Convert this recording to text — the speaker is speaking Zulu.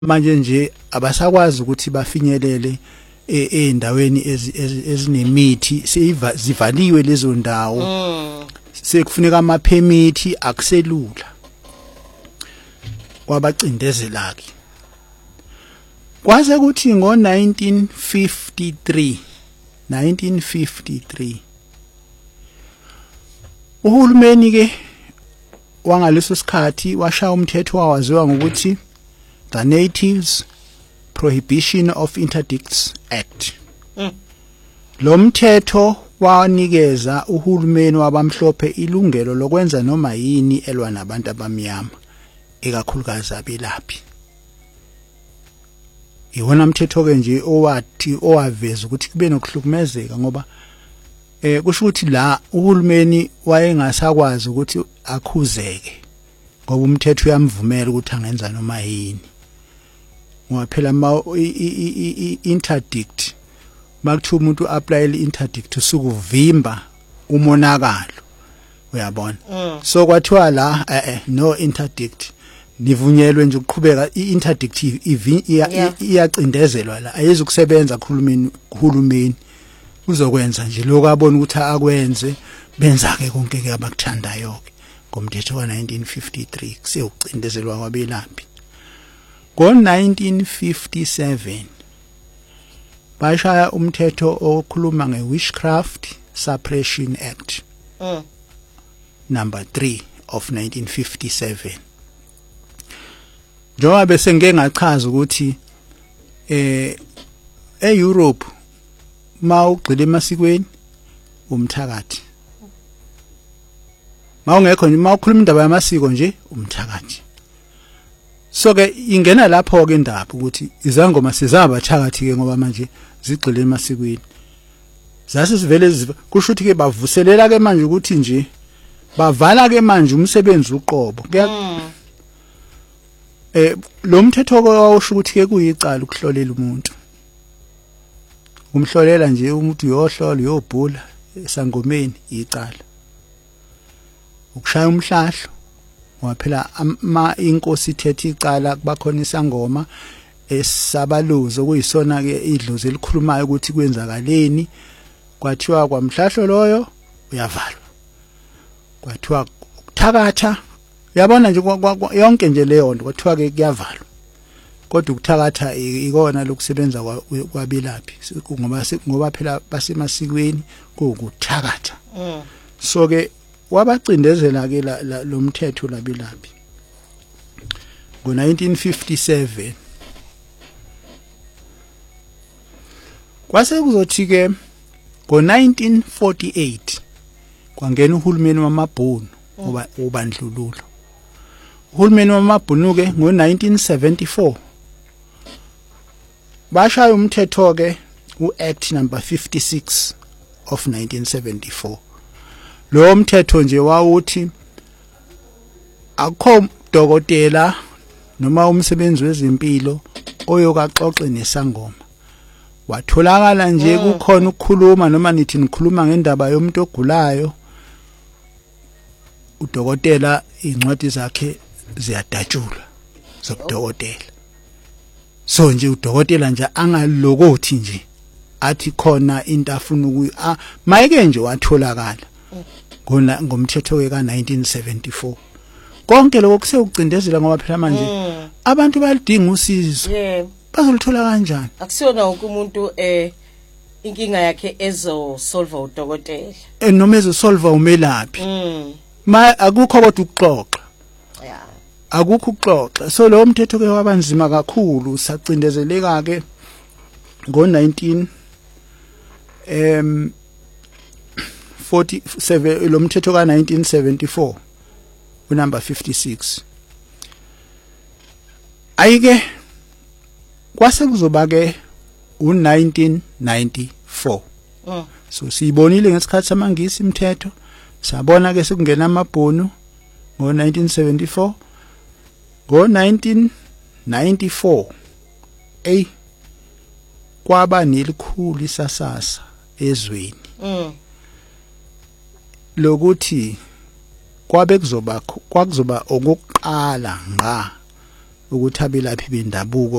manje nje abasakwazi ukuthi bafinyelele endaweni ezinemithi zivaliwe lezo ndawo sekufuneka ama permit akuselula kwabacindezela ke kwaze kuthi ngo 1953 uhulumeni ke wangaleso sikhathi washaya umthetho wawaziwa ngokuthi the Natives Prohibition of Interdicts Act. Lo mthetho wanikeza uhulumeni wabamhlophe ilungelo lokwenza noma yini elwa nabantu abamnyama ekakhulukazi abelaphi. Iwona mthetho ke nje owaveza ukuthi kube nokuhlukumezeka ngoba kusho ukuthi la uhulumeni wayengasakwazi ukuthi akhuzeke ngoba umthetho uyamvumela ukuthi angenza noma yini. Ngoba phela interdict makuthiwa umuntu apply interdict usukuvimba umonakalo uyabona so kwathiwa la no interdict nivunyelwe nje ukuqhubeka interdict iyacindezelwa la ayizukusebenza kuhulumeni uzokwenza nje lokho abona ukuthi akwenze benza ke konke ke abakuthandayo ke ngomthetho wa 1953 kuseyucindezelwa kwabelaphi. Ngo-1957 bashaya umthetho okhuluma nge-Witchcraft Suppression Act number 3 of 1957. Njengoba bese ngeke ngachaza ukuthi e-Europe mawugxile emasikweni umthakathi mawungekho nje mawukhuluma indaba yamasiko nje umthakathi. So ke ingena lapho ke indaba ukuthi izangoma sizabathakathi ke ngoba manje zigxile emasikweni zase sivele kusho ukuthi ke bavuselela ke manje ukuthi nje bavala ke manje umsebenzi uqobo lo mthetho kwawusho ukuthi ke kuyicala ukuhlolela umuntu umhlolela nje umuntu uyohlola uyobhula esangomeni icala ukushaya umhlahlo ngoba phela inkosi ithethe icala kubakhona isangoma esabaluzo kuyisona ke idlozi elikhulumayo ukuthi kwenzakaleni kwathiwa kwamhlahlo loyo uyavalwa kwathiwa ukuthakatha uyabona nje yonke nje leyo nto kwathiwa ke kuyavalwa kodwa ukuthakatha ikona lokusebenza kwabelaphi ngoba phela basemasikweni kuukuthakatha so ke wabacindezela ke lo mthetho labelaphi ngo-1957 kwase kuzothi ke ngo-1948 kwangena uhulumeni wamabhunu ubandlululo. Uhulumeni wamabhunu ke ngo-1974 bashaya umthetho ke u-Act number 56 of 1974. Lo mthetho nje wawuthi akho dokotela noma umsebenzi wezempilo oyokaxoxe nesangoma watholakala nje kukhona ukukhuluma noma nithi nikhuluma ngendaba yomuntu ogulayo udokotela incwadi zakhe ziyadatshulwa zobudokotela so nje udokotela nje angalokothi nje athi khona into afuna mayike nje watholakala ngomthetho we ka-1974 konke lokho kuseucindezela ngoba phela manje abantu balidinga usizo bazolithola kanjani akusiyona wonke umuntu inkinga yakhe ezosolva udokotela noma ezosolva umelaphi akukho kodwa ukuxoxa akukho ukuxoxa so lo mthetho ke wabanzima kakhulu sacindezeleka ke ngo-19 47 lo mthetho ka-1974 unumber 56 ayike kwase kuzoba ke u-1994 so siyibonile ngesikhathi samangisi imithetho sabona ke sekungena amabhunu ngo-1974 ngo-1994 kwaba nelikhulu isasasa ezweni lokuthi kwakuzoba okokuqala ngqa ukuthi abelaphi bendabuko